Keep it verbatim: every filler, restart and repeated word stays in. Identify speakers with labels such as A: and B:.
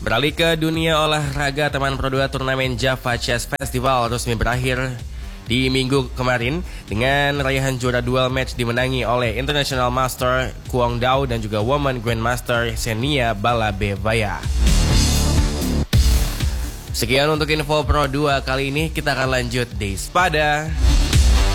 A: Beralih ke dunia olahraga, teman Pro dua turnamen Java Chess Festival resmi berakhir di minggu kemarin dengan raihan juara dual match dimenangi oleh International Master Kuang Dao dan juga Women Grandmaster Xenia Balabevaya. Sekian untuk info Pro dua kali ini, kita akan lanjut di Spada.